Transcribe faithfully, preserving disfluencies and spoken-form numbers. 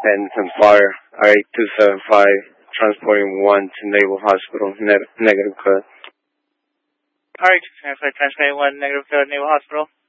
and some fire. R eight two seven five, transporting one to Naval Hospital, ne negative code. R eight two seven five, transporting one, negative code, Naval Hospital.